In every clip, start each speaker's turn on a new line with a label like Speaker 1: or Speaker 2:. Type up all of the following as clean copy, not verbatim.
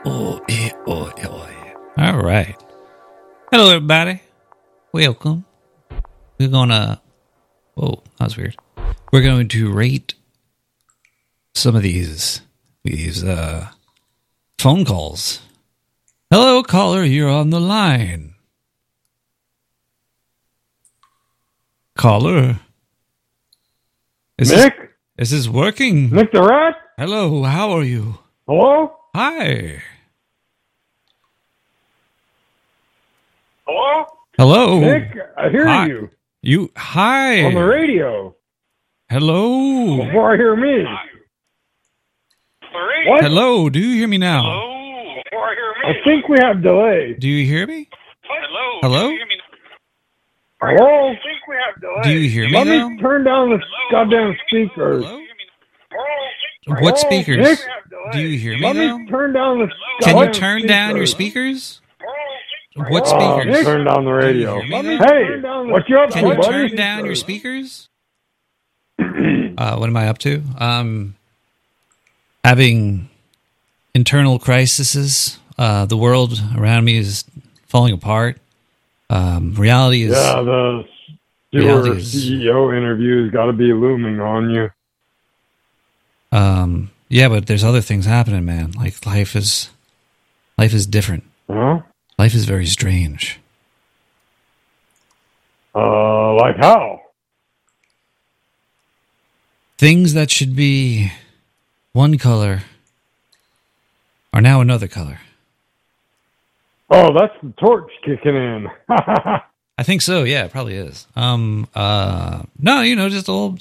Speaker 1: All right. Hello, everybody. Welcome. We're gonna. Whoa, that was weird. We're going to rate some of these phone calls. Hello, caller. You're on the line. Caller.
Speaker 2: Nick?
Speaker 1: Is this working?
Speaker 2: Nick the Rat?
Speaker 1: Hello, how are you?
Speaker 2: Hello?
Speaker 1: Hi.
Speaker 2: Hello?
Speaker 1: Hello.
Speaker 2: Nick, I hear you.
Speaker 1: Hi.
Speaker 2: On the radio.
Speaker 1: Hello.
Speaker 2: Before I hear me. What?
Speaker 1: Hello, do you hear me now?
Speaker 2: I think we have delay.
Speaker 1: Do you hear me? Hello?
Speaker 2: Hello?
Speaker 1: Do you hear me
Speaker 2: Let
Speaker 1: now?
Speaker 2: me turn down the goddamn speakers.
Speaker 1: Hello? What speakers?
Speaker 2: Nick?
Speaker 1: Do you hear me
Speaker 2: Let
Speaker 1: now?
Speaker 2: me turn down the
Speaker 1: Can you
Speaker 2: goddamn
Speaker 1: turn down your speakers? What speakers?
Speaker 2: Nick? Turn down the radio.
Speaker 1: Do you hear me now?
Speaker 2: Hey, what you up
Speaker 1: Can
Speaker 2: to,
Speaker 1: you
Speaker 2: buddy?
Speaker 1: turn down your speakers? What am I up to? Having internal crises. The world around me is falling apart. Reality is...
Speaker 2: Yeah, the Stewart CEO interview's got to be looming on you.
Speaker 1: Yeah, but there's other things happening, man. Like life is different.
Speaker 2: Huh?
Speaker 1: Life is very strange.
Speaker 2: Like how?
Speaker 1: Things that should be one color are now another color.
Speaker 2: Oh, that's the torch kicking in.
Speaker 1: I think so. Yeah, it probably is. No, just old.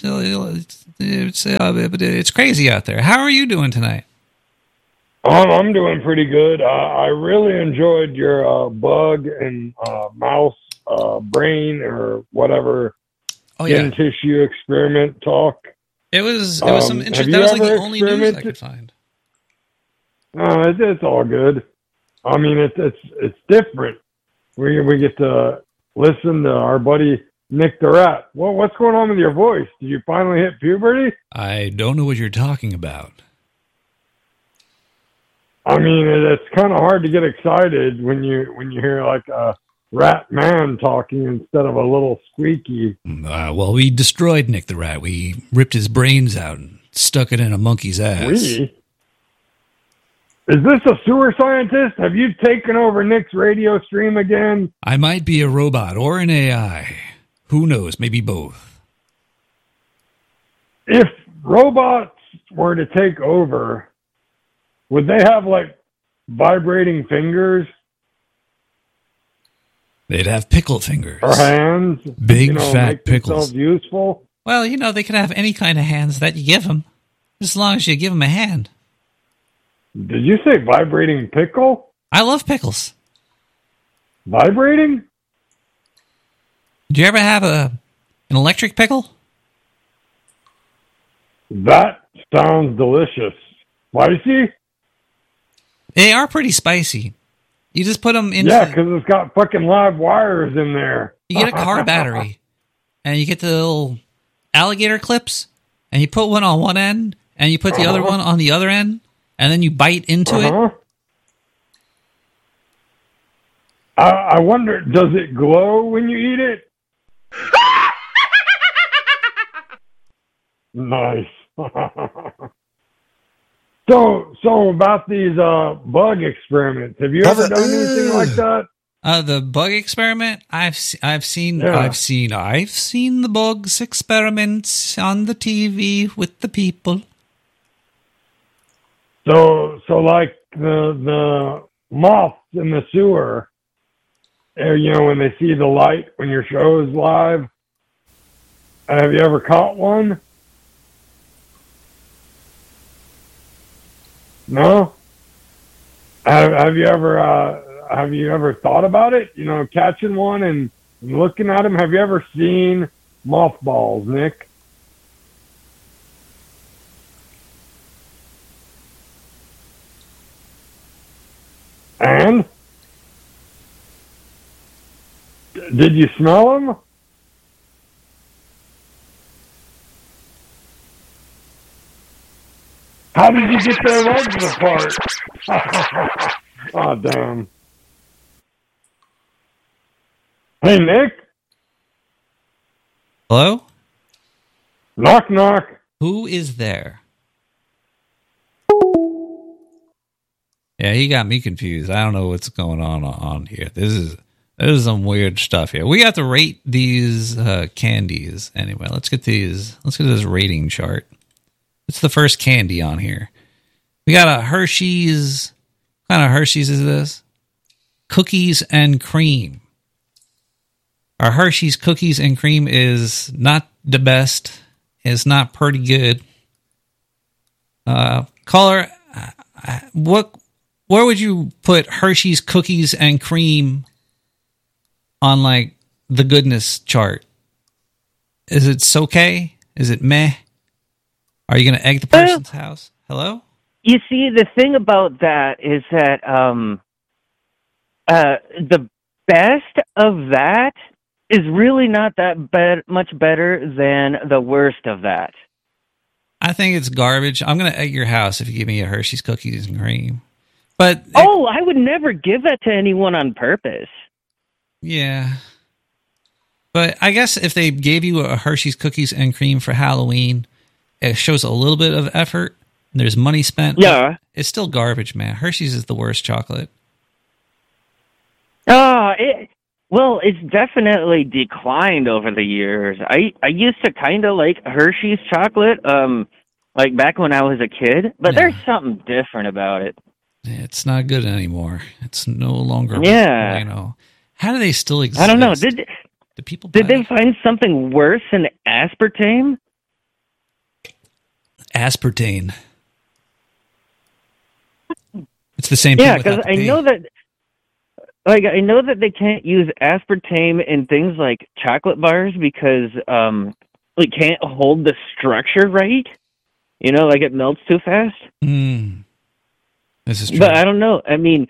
Speaker 1: It's crazy out there. How are you doing tonight?
Speaker 2: I'm doing pretty good. I really enjoyed your bug and mouse brain or whatever skin tissue experiment talk.
Speaker 1: It was some interesting. That was like the only news I could find.
Speaker 2: No, it's all good. I mean, it's different. We get to listen to our buddy Nick the Rat. Well, what's going on with your voice? Did you finally hit puberty?
Speaker 1: I don't know what you're talking about.
Speaker 2: I mean, it's kind of hard to get excited when you hear like a rat man talking instead of a little squeaky.
Speaker 1: Well, we destroyed Nick the Rat. We ripped his brains out and stuck it in a monkey's ass.
Speaker 2: We? Is this a sewer scientist? Have you taken over Nick's radio stream again?
Speaker 1: I might be a robot or an AI. Who knows? Maybe both.
Speaker 2: If robots were to take over, would they have, like, vibrating fingers?
Speaker 1: They'd have pickle fingers.
Speaker 2: Or hands?
Speaker 1: Big, fat pickles.
Speaker 2: Useful?
Speaker 1: Well, they could have any kind of hands that you give them, as long as you give them a hand.
Speaker 2: Did you say vibrating pickle?
Speaker 1: I love pickles.
Speaker 2: Vibrating?
Speaker 1: Did you ever have an electric pickle?
Speaker 2: That sounds delicious. Spicy?
Speaker 1: They are pretty spicy. You just put them in.
Speaker 2: Yeah, because it's got fucking live wires in there.
Speaker 1: You get a car battery, and you get the little alligator clips, and you put one on one end, and you put the other one on the other end, and then you bite into it.
Speaker 2: I wonder, does it glow when you eat it? Nice. So about these bug experiments, have you ever done anything like that?
Speaker 1: The bug experiment, I've seen the bugs experiments on the TV with the people.
Speaker 2: So like the moths in the sewer, when they see the light when your show is live. Have you ever caught one? No. Have you ever thought about it? Catching one and looking at them. Have you ever seen mothballs, Nick? And did you smell them? How did you get their legs apart? Oh, damn. Hey, Nick?
Speaker 1: Hello?
Speaker 2: Knock, knock.
Speaker 1: Who is there? Yeah, he got me confused. I don't know what's going on here. This is some weird stuff here. We have to rate these candies anyway. Let's get this rating chart. It's the first candy on here. We got a Hershey's. What kind of Hershey's is this? Cookies and cream. Our Hershey's cookies and cream is not the best. It's not pretty good. Caller, where would you put Hershey's cookies and cream on like the goodness chart? Is it okay? Is it meh? Are you going to egg the person's house? Hello?
Speaker 3: You see, the thing about that is that the best of that is really not that much better than the worst of that.
Speaker 1: I think it's garbage. I'm going to egg your house if you give me a Hershey's cookies and cream. But
Speaker 3: I would never give that to anyone on purpose.
Speaker 1: Yeah. But I guess if they gave you a Hershey's cookies and cream for Halloween, it shows a little bit of effort. There's money spent.
Speaker 3: Yeah.
Speaker 1: It's still garbage, man. Hershey's is the worst chocolate.
Speaker 3: Well, it's definitely declined over the years. I used to kind of like Hershey's chocolate, like back when I was a kid, but there's something different about it.
Speaker 1: It's not good anymore. It's no longer, how do they still exist?
Speaker 3: I don't know. Did they find something worse than aspartame?
Speaker 1: Aspartame. It's the same thing.
Speaker 3: Yeah, because I know that they can't use aspartame in things like chocolate bars because it can't hold the structure right. You know, like it melts too fast.
Speaker 1: This is true.
Speaker 3: But I don't know. I mean,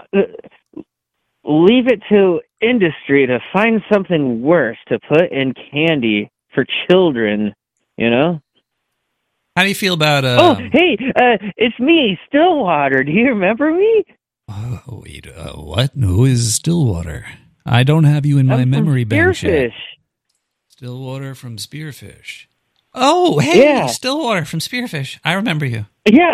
Speaker 3: leave it to industry to find something worse to put in candy for children, you know?
Speaker 1: How do you feel about...
Speaker 3: hey, it's me, Stillwater. Do you remember me?
Speaker 1: Oh, wait, what? Who is Stillwater? I don't have you in my memory bank yet. Stillwater from Spearfish. Oh, hey, yeah. Stillwater from Spearfish. I remember you.
Speaker 3: Yeah.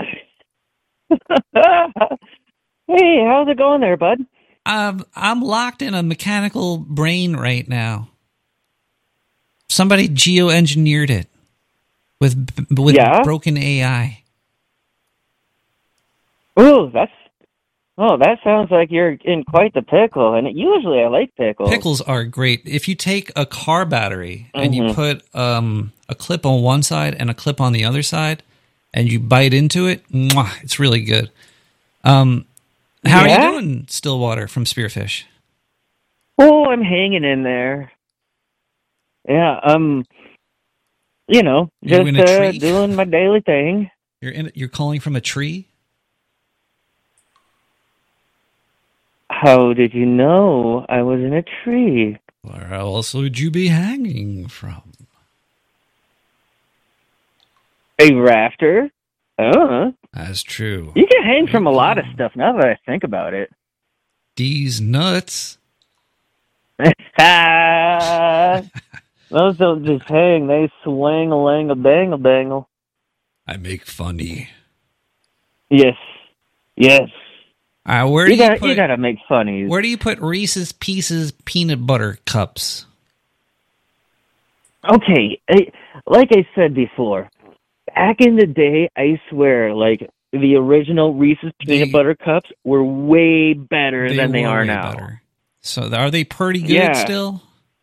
Speaker 3: Hey, how's it going there, bud?
Speaker 1: I'm locked in a mechanical brain right now. Somebody geoengineered it with broken AI.
Speaker 3: That sounds like you're in quite the pickle, and usually I like pickles.
Speaker 1: Pickles are great. If you take a car battery and you put a clip on one side and a clip on the other side, and you bite into it, it's really good. How are you doing, Stillwater from Spearfish?
Speaker 3: Oh, I'm hanging in there. Yeah, just doing my daily thing.
Speaker 1: You're calling from a tree?
Speaker 3: How did you know I was in a tree?
Speaker 1: Where else would you be hanging from?
Speaker 3: A rafter?
Speaker 1: That's true.
Speaker 3: You can hang from a lot of stuff now that I think about it.
Speaker 1: These nuts.
Speaker 3: Those don't just hang, they swing a lang a dangle dangle.
Speaker 1: I make funny.
Speaker 3: Yes.
Speaker 1: Where you
Speaker 3: gotta make funnies.
Speaker 1: Where do you put Reese's Pieces peanut butter cups?
Speaker 3: Okay, like I said before, back in the day, I swear, like the original Reese's peanut butter cups were way better than they are now.
Speaker 1: Better. So are they pretty good still?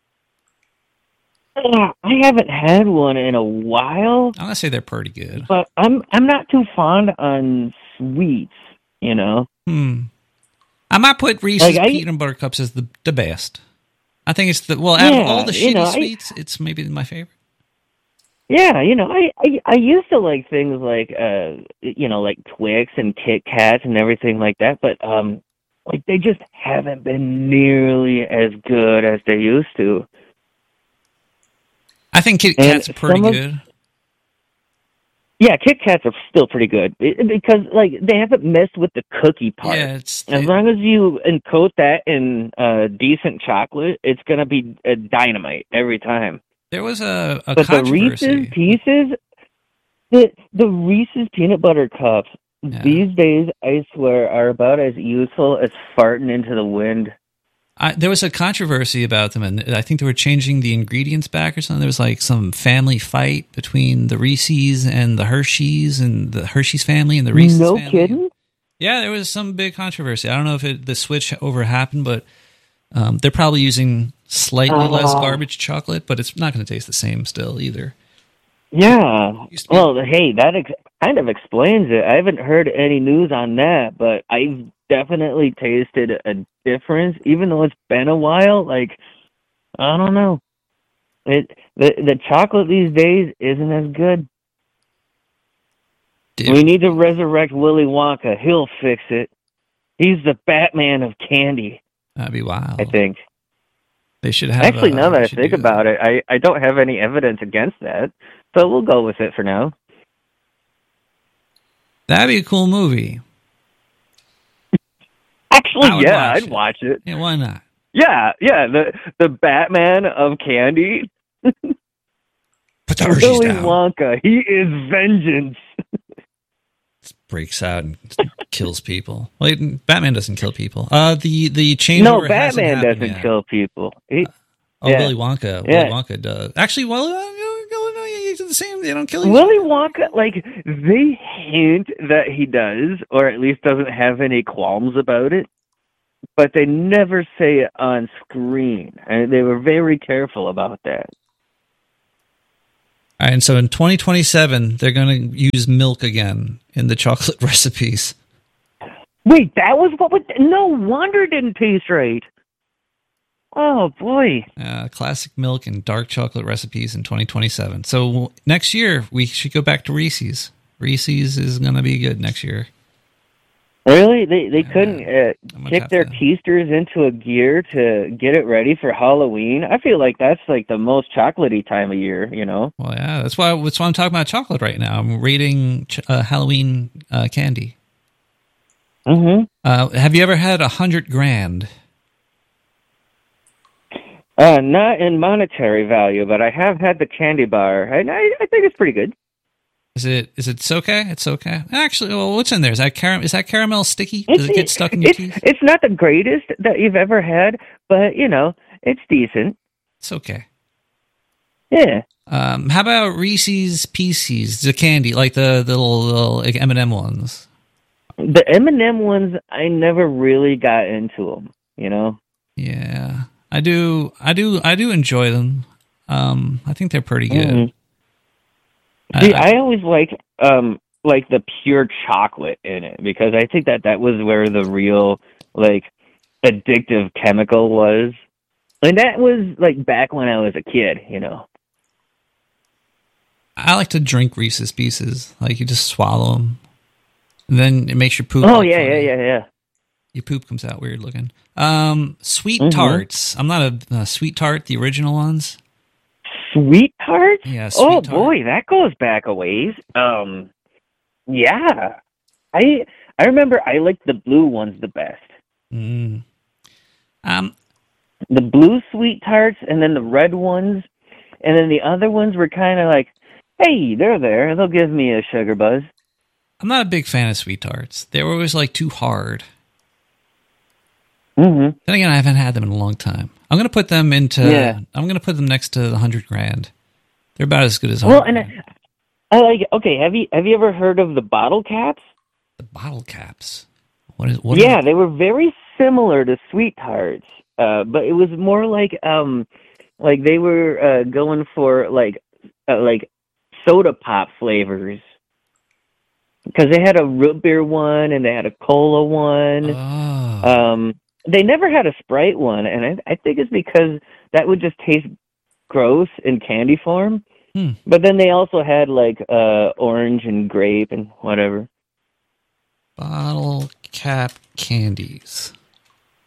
Speaker 3: I haven't had one in a while.
Speaker 1: I'm gonna say they're pretty good,
Speaker 3: but I'm not too fond on sweets. You know.
Speaker 1: I might put Reese's peanut butter cups as the best. I think it's out of all the shitty sweets, it's maybe my favorite.
Speaker 3: Yeah, I used to like things like like Twix and Kit Kats and everything like that, but they just haven't been nearly as good as they used to.
Speaker 1: I think Kit Kat's pretty good.
Speaker 3: Yeah, Kit Kats are still pretty good because, like, they haven't messed with the cookie part.
Speaker 1: Yeah,
Speaker 3: As long as you coat that in decent chocolate, it's gonna be a dynamite every time.
Speaker 1: there was a
Speaker 3: But the Reese's
Speaker 1: controversy.
Speaker 3: Pieces, the Reese's peanut butter cups
Speaker 1: Yeah.
Speaker 3: these days, I swear, are about as useful as farting into the wind.
Speaker 1: There was a controversy about them, and I think they were changing the ingredients back or something. There was like some family fight between the Reese's and the Hershey's, and the Hershey's family and the Reese's
Speaker 3: No
Speaker 1: family.
Speaker 3: kidding?
Speaker 1: Yeah, there was some big controversy. I don't know if the switch over happened, but they're probably using slightly less garbage chocolate, but it's not going to taste the same still either.
Speaker 3: Yeah.
Speaker 1: Used to be-
Speaker 3: Well, hey, that kind of explains it. I haven't heard any news on that, but I've definitely tasted a difference, even though it's been a while. Like, I don't know. The chocolate these days isn't as good. We need to resurrect Willy Wonka. He'll fix it. He's the Batman of candy,
Speaker 1: That'd be wild.
Speaker 3: I think.
Speaker 1: They should have.
Speaker 3: Actually, now that
Speaker 1: they
Speaker 3: I
Speaker 1: should
Speaker 3: think
Speaker 1: do
Speaker 3: about it, I don't have any evidence against that. So we'll go with it for now.
Speaker 1: That'd be a cool movie.
Speaker 3: Actually,
Speaker 1: I would
Speaker 3: yeah,
Speaker 1: watch
Speaker 3: I'd
Speaker 1: it.
Speaker 3: watch it.
Speaker 1: Yeah, why not?
Speaker 3: Yeah, the Batman of candy.
Speaker 1: Put the Hershey's
Speaker 3: Willy
Speaker 1: down.
Speaker 3: Wonka, he is vengeance.
Speaker 1: Breaks out and kills people. Well, Batman doesn't kill people. The changeover
Speaker 3: No,
Speaker 1: hasn't
Speaker 3: Batman
Speaker 1: happened
Speaker 3: doesn't
Speaker 1: yet.
Speaker 3: kill people.
Speaker 1: Yeah. Willy Wonka.
Speaker 3: Yeah.
Speaker 1: Willy Wonka does. Actually, well, it's the same. They don't kill each
Speaker 3: Willy Wonka, like, they hint that he does, or at least doesn't have any qualms about it, but they never say it on screen. And they were very careful about that.
Speaker 1: All right, and so in 2027, they're going to use milk again in the chocolate recipes.
Speaker 3: Wait, that was what was... No wonder it didn't taste right. Oh, boy.
Speaker 1: Classic milk and dark chocolate recipes in 2027. So next year, we should go back to Reese's. Reese's is going to be good next year.
Speaker 3: Really? They couldn't kick
Speaker 1: have
Speaker 3: their
Speaker 1: to-
Speaker 3: keisters into a gear to get it ready for Halloween? I feel like that's like the most chocolatey time of year, you know?
Speaker 1: Well, yeah, that's why I'm talking about chocolate right now. I'm rating Halloween candy.
Speaker 3: Mm-hmm.
Speaker 1: Have you ever had 100 grand?
Speaker 3: Not in monetary value, but I have had the candy bar, and I think it's pretty good.
Speaker 1: Is it okay? It's okay. Actually, well, what's in there? Is that caramel sticky? Does it get stuck in your teeth?
Speaker 3: It's not the greatest that you've ever had, but, you know, it's decent.
Speaker 1: It's okay.
Speaker 3: Yeah.
Speaker 1: How about Reese's Pieces, the candy, like the little like M&M ones?
Speaker 3: The M&M ones, I never really got into them, you know?
Speaker 1: Yeah, I do enjoy them. I think they're pretty good.
Speaker 3: Mm-hmm. See, I always like the pure chocolate in it, because I think that was where the real, like, addictive chemical was. And that was, like, back when I was a kid, you know?
Speaker 1: I like to drink Reese's Pieces. Like, you just swallow them, and then it makes your poop.
Speaker 3: Oh,
Speaker 1: look
Speaker 3: yeah,
Speaker 1: funny.
Speaker 3: yeah.
Speaker 1: Your poop comes out weird looking. Sweet
Speaker 3: Mm-hmm.
Speaker 1: tarts. I'm not a sweet tart. The original ones.
Speaker 3: Sweet tarts?
Speaker 1: Yeah. Sweet
Speaker 3: Oh,
Speaker 1: tart.
Speaker 3: boy, that goes back a ways. Yeah. I remember I liked the blue ones the best.
Speaker 1: Mm.
Speaker 3: The blue sweet tarts, and then the red ones, and then the other ones were kind of like, hey, they're there. They'll give me a sugar buzz.
Speaker 1: I'm not a big fan of sweet tarts. They were always like too hard.
Speaker 3: Mm-hmm.
Speaker 1: Then again, I haven't had them in a long time. I'm going to put them into.
Speaker 3: Yeah.
Speaker 1: I'm going to put them next to the 100 grand. They're about as good as.
Speaker 3: Well,
Speaker 1: 100
Speaker 3: and
Speaker 1: grand.
Speaker 3: I like. Okay, have you ever heard of the bottle caps?
Speaker 1: The bottle caps. What is?
Speaker 3: Yeah, they were very similar to sweet tarts, but it was more like they were going for like soda pop flavors, because they had a root beer one and they had a cola one.
Speaker 1: Oh.
Speaker 3: They never had a Sprite one, and I think it's because that would just taste gross in candy form. But then they also had like orange and grape and whatever.
Speaker 1: Bottle cap candies.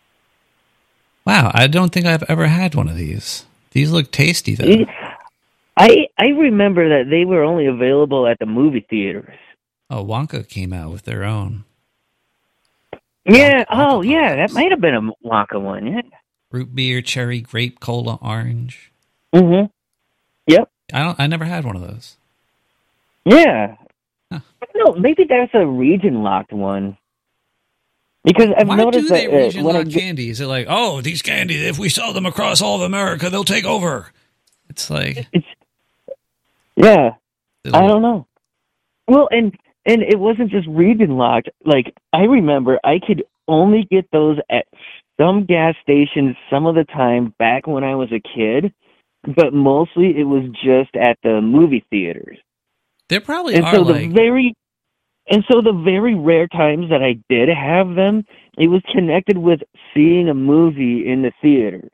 Speaker 1: Wow, I don't think I've ever had one of these. These look tasty, though.
Speaker 3: I remember that they were only available at the movie theaters.
Speaker 1: Oh, Wonka came out with their own
Speaker 3: Yeah.
Speaker 1: Wonka
Speaker 3: Oh, yeah. That
Speaker 1: Pops.
Speaker 3: might have been a Wonka one. Yeah.
Speaker 1: Root beer, cherry, grape, cola, orange.
Speaker 3: Mm-hmm. Yep.
Speaker 1: I never had one of those.
Speaker 3: Yeah.
Speaker 1: Huh.
Speaker 3: No, maybe that's a region locked one. Because I've
Speaker 1: Why
Speaker 3: noticed
Speaker 1: do they
Speaker 3: that
Speaker 1: region
Speaker 3: when I
Speaker 1: lock
Speaker 3: get,
Speaker 1: candy? Is it like, oh, these candies, if we sell them across all of America, they'll take over? It's like,
Speaker 3: yeah, I don't know. Well, and it wasn't just region locked. Like I remember, I could only get those at some gas stations some of the time back when I was a kid, but mostly it was just at the movie theaters.
Speaker 1: There probably
Speaker 3: And
Speaker 1: are
Speaker 3: so
Speaker 1: like,
Speaker 3: the very rare times that I did have them, it was connected with seeing a movie in the theaters.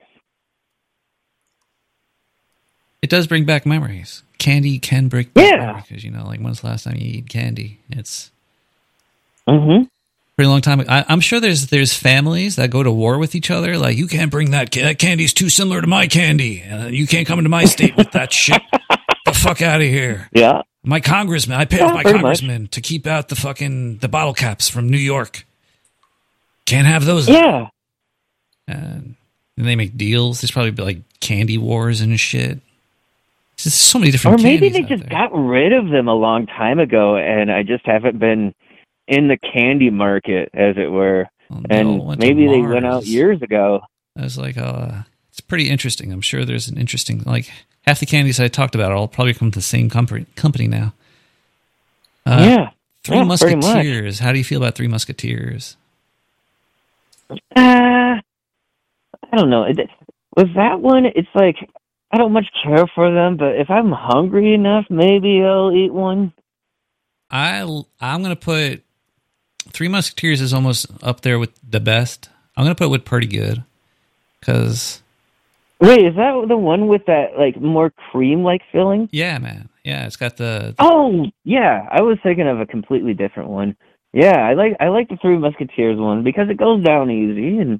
Speaker 1: it does bring back memories. Candy can bring back
Speaker 3: Yeah.
Speaker 1: memories because, like, when's the last time you eat candy? It's
Speaker 3: Mm-hmm.
Speaker 1: pretty long time. I'm sure there's families that go to war with each other. Like, you can't bring that candy's too similar to my candy. You can't come into my state with that shit. The fuck out of here.
Speaker 3: Yeah.
Speaker 1: My congressman, I pay
Speaker 3: Yeah,
Speaker 1: off my
Speaker 3: pretty much.
Speaker 1: congressman to keep out the bottle caps from New York. Can't have those.
Speaker 3: Yeah.
Speaker 1: And then they make deals. There's probably like candy wars and shit. There's just so many different
Speaker 3: Or maybe
Speaker 1: candies
Speaker 3: they
Speaker 1: out
Speaker 3: just
Speaker 1: there.
Speaker 3: got rid of them a long time ago, and I just haven't been in the candy market, as it were.
Speaker 1: Well, they all
Speaker 3: And
Speaker 1: went to
Speaker 3: maybe they went out
Speaker 1: Mars.
Speaker 3: years ago.
Speaker 1: I was like, it's pretty interesting. I'm sure there's an interesting, like, half the candies I talked about all probably come from the same company now.
Speaker 3: Yeah.
Speaker 1: Three
Speaker 3: Yeah, pretty much.
Speaker 1: Musketeers. How do you feel about Three Musketeers?
Speaker 3: I don't know. With that one, it's like, I don't much care for them, but if I'm hungry enough, maybe I'll eat one.
Speaker 1: I'm gonna put Three Musketeers is almost up there with the best. I'm gonna put it with pretty good because
Speaker 3: Wait, is that the one with that, like, more cream-like filling?
Speaker 1: yeah, man, yeah, it's got the
Speaker 3: Oh, yeah. I was thinking of a completely different one. Yeah, I like the Three Musketeers one because it goes down easy, and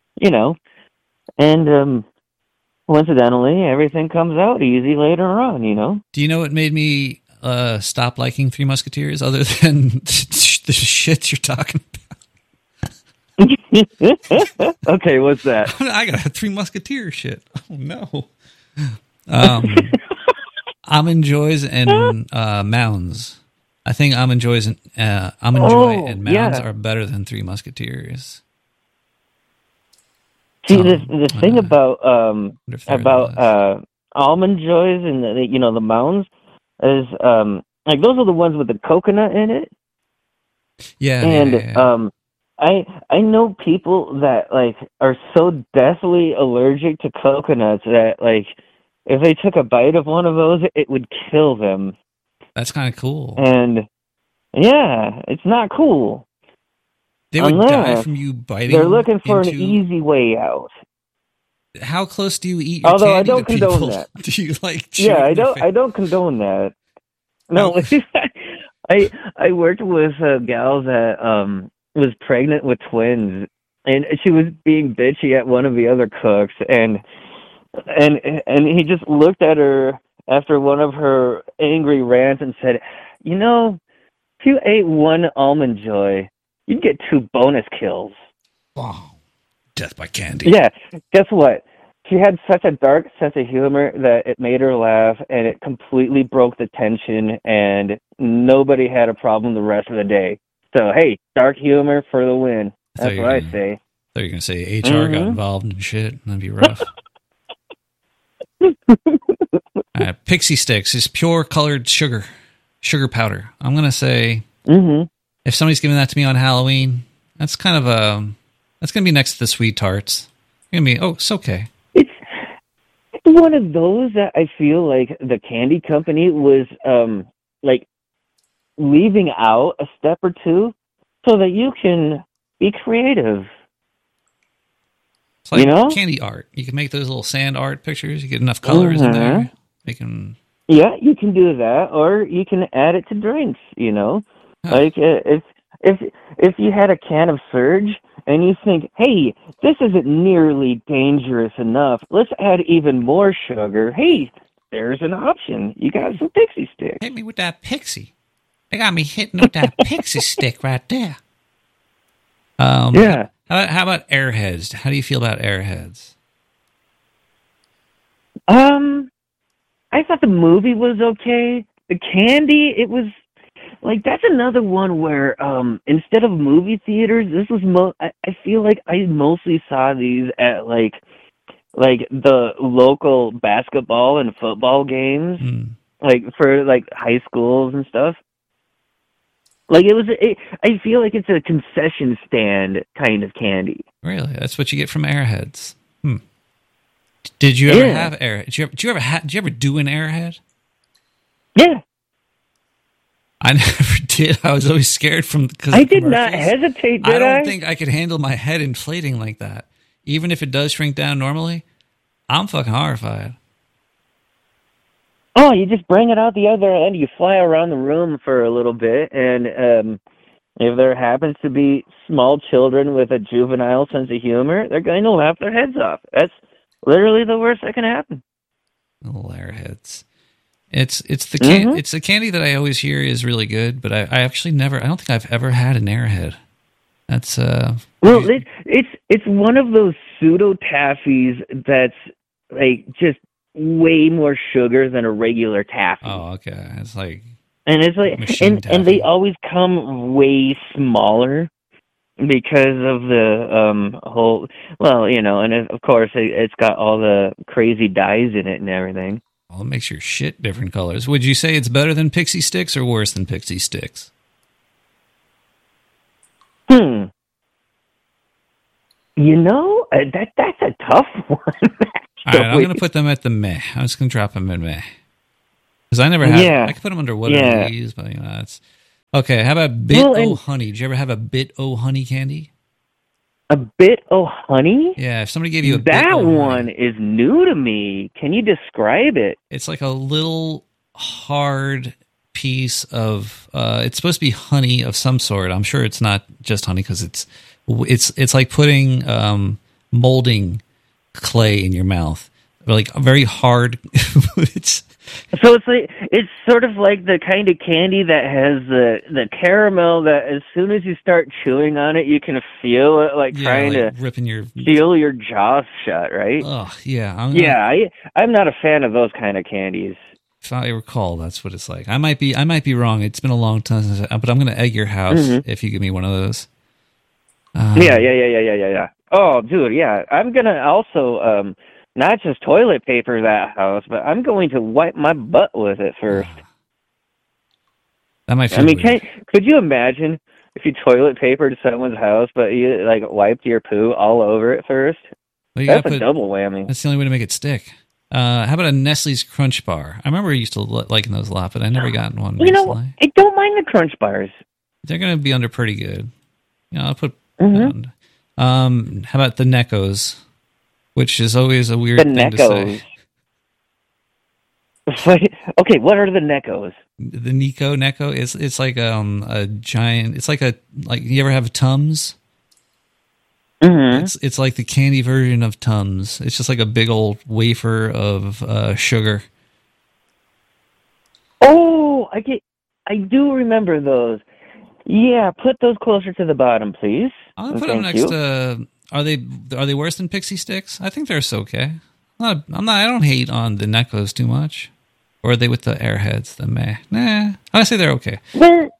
Speaker 3: and coincidentally, everything comes out easy later on.
Speaker 1: Do you know what made me stop liking Three Musketeers other than the shit you're talking
Speaker 3: Okay, what's that?
Speaker 1: about? I got a Three Musketeer shit. Oh no. Almond Joys and Mounds. I think Almond Joys and Almond Joy and Mounds
Speaker 3: yeah.
Speaker 1: are better than Three Musketeers.
Speaker 3: See, the thing about
Speaker 1: wonder if they're in the list.
Speaker 3: Almond Joys and the Mounds is like those are the ones with the coconut in it.
Speaker 1: Yeah,
Speaker 3: And
Speaker 1: yeah.
Speaker 3: I know people that like are so deathly allergic to coconuts that like if they took a bite of one of those, it would kill them.
Speaker 1: That's kind of cool.
Speaker 3: And yeah, it's not cool.
Speaker 1: They would die
Speaker 3: unless
Speaker 1: from you biting.
Speaker 3: They're looking for an
Speaker 1: into-
Speaker 3: easy way out.
Speaker 1: How close do you eat your
Speaker 3: Although I
Speaker 1: candy
Speaker 3: don't
Speaker 1: to people?
Speaker 3: condone that.
Speaker 1: Do you like? chew
Speaker 3: Yeah,
Speaker 1: it in their face?
Speaker 3: I don't condone that. No, I worked with a gal that was pregnant with twins, and she was being bitchy at one of the other cooks, and he just looked at her after one of her angry rants and said, if you ate one Almond Joy, you'd get 2 bonus kills.
Speaker 1: Wow. Death by candy.
Speaker 3: Yeah, guess what? She had such a dark sense of humor that it made her laugh, and it completely broke the tension, and nobody had a problem the rest of the day. So, hey, dark humor for the win. That's what I say.
Speaker 1: I thought you were going to say HR got involved and shit. That'd be rough. Pixie Sticks is pure colored sugar powder. I'm going to say if somebody's giving that to me on Halloween, that's kind of that's going to be next to the sweet tarts. It's going to be, it's okay.
Speaker 3: It's one of those that I feel like the candy company was like leaving out a step or two so that you can be creative.
Speaker 1: It's like candy art. You can make those little sand art pictures. You get enough colors in there. They can.
Speaker 3: Yeah, you can do that, or you can add it to drinks. Like if you had a can of Surge and you think, hey, this isn't nearly dangerous enough, let's add even more sugar. Hey, there's an option. You got some pixie sticks.
Speaker 1: Hit me with that pixie. They got me hitting with that pixie stick right there.
Speaker 3: Yeah.
Speaker 1: How about Airheads? How do you feel about Airheads?
Speaker 3: I thought the movie was okay. The candy, it was like that's another one where instead of movie theaters, this was I feel like I mostly saw these at like the local basketball and football games, like for like high schools and stuff. Like I feel like it's a concession stand kind of candy.
Speaker 1: Really, that's what you get from Airheads. Did you ever have Airhead? Did you ever do an Airhead?
Speaker 3: Yeah.
Speaker 1: I never did. I was always scared because
Speaker 3: I did not hesitate, did I?
Speaker 1: don't think I could handle my head inflating like that. Even if it does shrink down normally, I'm fucking horrified.
Speaker 3: Oh, you just bring it out the other end. You fly around the room for a little bit, and if there happens to be small children with a juvenile sense of humor, they're going to laugh their heads off. That's literally the worst that can happen.
Speaker 1: Little Airheads. It's the candy that I always hear is really good, but I actually never. I don't think I've ever had an Airhead. That's
Speaker 3: well, it's one of those pseudo taffies that's like just way more sugar than a regular taffy.
Speaker 1: Oh, okay. It's like
Speaker 3: and they always come way smaller because of the whole, well, you know, and of course it's got all the crazy dyes in it and everything.
Speaker 1: Well, it makes your shit different colors. Would you say it's better than Pixie Sticks or worse than Pixie Sticks?
Speaker 3: You know, that's a tough one.
Speaker 1: All right, I'm going to put them at the meh. I'm just going to drop them in meh. Because I never had. Yeah. I could put them under whatever these, but you know, that's okay. How about Bit-O-Honey? Did you ever have a Bit-O-Honey candy?
Speaker 3: A Bit-O-Honey?
Speaker 1: Yeah, if somebody gave you a
Speaker 3: that one is new to me. Can you describe it?
Speaker 1: It's like a little hard piece of. It's supposed to be honey of some sort. I'm sure it's not just honey because it's like putting molding clay in your mouth, like very hard.
Speaker 3: So it's sort of like the kind of candy that has the caramel that as soon as you start chewing on it, you can feel it trying to
Speaker 1: ripping your
Speaker 3: seal your jaws shut, right?
Speaker 1: Oh yeah,
Speaker 3: I'm not a fan of those kind of candies.
Speaker 1: If I recall, that's what it's like. I might be wrong. It's been a long time since, but I'm going to egg your house if you give me one of those.
Speaker 3: Yeah. Oh, dude, yeah. I'm gonna also not just toilet paper that house, but I'm going to wipe my butt with it first.
Speaker 1: That might feel weird.
Speaker 3: Could you imagine if you toilet papered someone's house, but you wiped your poo all over it first?
Speaker 1: Well,
Speaker 3: that's a double whammy.
Speaker 1: That's the only way to make it stick. How about a Nestle's Crunch Bar? I remember I used to liking those a lot, but I never gotten one recently.
Speaker 3: You know, I don't mind the Crunch Bars.
Speaker 1: They're going to be under pretty good. You know, I'll put... how about the Neckos? Which is always a weird thing to say.
Speaker 3: Okay, what are the Neckos?
Speaker 1: The Necco it's like a giant. It's like you ever have Tums? It's like the candy version of Tums. It's just like a big old wafer of sugar.
Speaker 3: Oh, I do remember those. Yeah, put those closer to the bottom, please.
Speaker 1: I'll put them next to. Are they worse than Pixie Sticks? I think they're okay. I don't hate on the Neckos too much. Or are they with the Airheads? The meh? Nah, I say they're okay.
Speaker 3: They're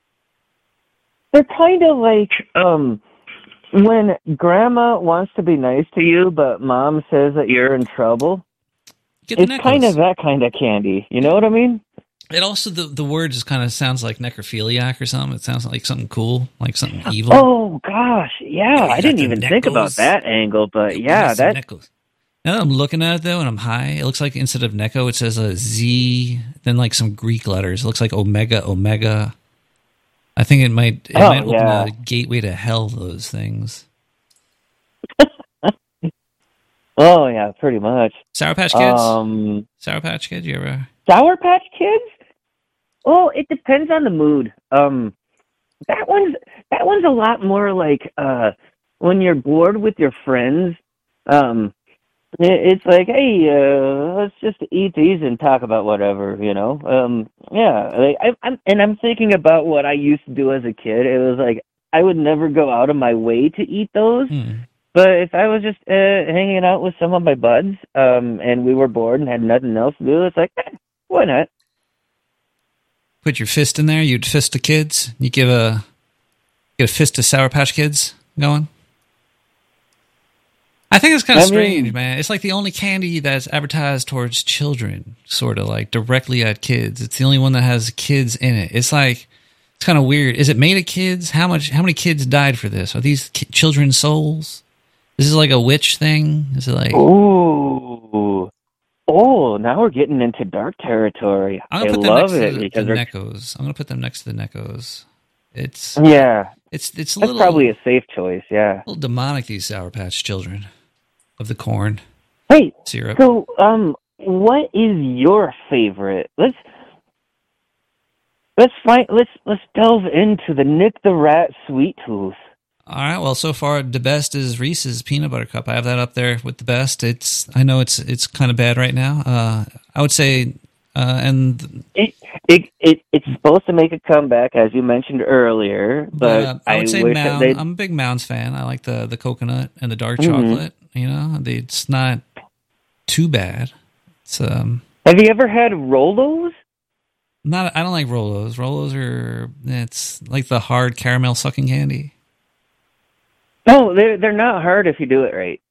Speaker 3: kind of like when Grandma wants to be nice to you, but Mom says that you're in trouble. It's kind of that kind of candy. You know what I mean?
Speaker 1: It also, the word just kind of sounds like necrophiliac or something. It sounds like something cool, like something evil.
Speaker 3: Oh, gosh. Yeah, I didn't even think about that angle, but yeah.
Speaker 1: Now that I'm looking at it, though, and I'm high, it looks like instead of Necco, it says a Z, then like some Greek letters. It looks like Omega. I think it might open a gateway to hell, those things.
Speaker 3: Oh, yeah, pretty much.
Speaker 1: Sour Patch Kids? Sour Patch Kids, you ever...
Speaker 3: Sour Patch Kids? Oh, it depends on the mood. That one's a lot more like when you're bored with your friends, It's like, hey, let's just eat these and talk about whatever, you know. Yeah, like I'm thinking about what I used to do as a kid. It was like I would never go out of my way to eat those,
Speaker 1: Hmm.
Speaker 3: but if I was just hanging out with some of my buds, and we were bored and had nothing else to do, it's like, why not?
Speaker 1: Put your fist in there. You'd fist the kids. You get a fist of Sour Patch Kids going. I think it's kind of
Speaker 3: I
Speaker 1: strange,
Speaker 3: mean,
Speaker 1: man. It's like the only candy that's advertised towards children, sort of like directly at kids. It's the only one that has kids in it. It's like it's kind of weird. Is it made of kids? How many kids died for this? Are these children's souls? This is like a witch thing. Is it like
Speaker 3: ooh, oh, now we're getting into dark territory.
Speaker 1: I'm
Speaker 3: I
Speaker 1: gonna put them
Speaker 3: love
Speaker 1: next
Speaker 3: it
Speaker 1: to the
Speaker 3: because they're,
Speaker 1: Neckos. I'm gonna put them next to the Neckos. It's
Speaker 3: yeah,
Speaker 1: it's a
Speaker 3: that's
Speaker 1: little
Speaker 3: probably a safe choice. Yeah.
Speaker 1: demonic. These Sour Patch Children of the corn
Speaker 3: Hey,
Speaker 1: syrup.
Speaker 3: so what is your favorite? Let's delve into the Nick the Rat Sweet Tooth.
Speaker 1: All right. Well, so far the best is Reese's peanut butter cup. I have that up there with the best. I know it's kind of bad right now. I would say, and
Speaker 3: It's supposed to make a comeback, as you mentioned earlier, but
Speaker 1: I would
Speaker 3: I
Speaker 1: say
Speaker 3: wish that
Speaker 1: Mound.
Speaker 3: they'd.
Speaker 1: I'm a big Mounds fan. I like the coconut and the dark
Speaker 3: Mhm.
Speaker 1: chocolate. You know, it's not too bad. It's
Speaker 3: Have you ever had Rolos?
Speaker 1: not. I don't like Rolos. Rolos are it's like the hard caramel sucking candy.
Speaker 3: No, they're not hard if you do it right.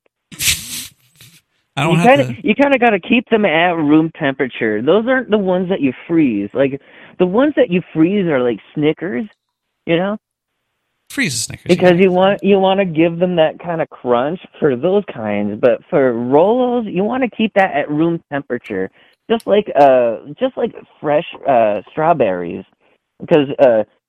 Speaker 1: I don't have to.
Speaker 3: You kind of got to keep them at room temperature. Those aren't the ones that you freeze. Like the ones that you freeze are like Snickers, you know,
Speaker 1: Freeze the Snickers.
Speaker 3: because
Speaker 1: Yeah.
Speaker 3: you want to give them that kind of crunch for those kinds. But for Rolos, you want to keep that at room temperature, just like fresh strawberries, because